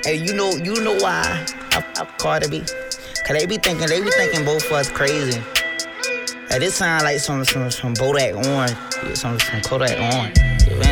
Hey, you know why I Cardi B? Cause they be thinking both of us crazy. Hey, this sound like some Bodak Orange, some Kodak Orange. You feel me?